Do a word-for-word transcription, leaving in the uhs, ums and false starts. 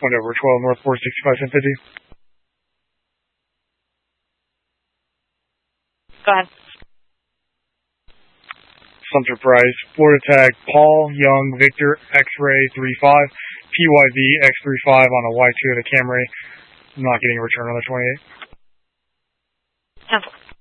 One over twelve North four sixty-five ten fifty. Go ahead. Sumter Price, Florida tag Paul Young Victor X-ray three five, P Y V X three five on a Y two of the Camry. I'm not getting a return on the twenty-eight. Cancel.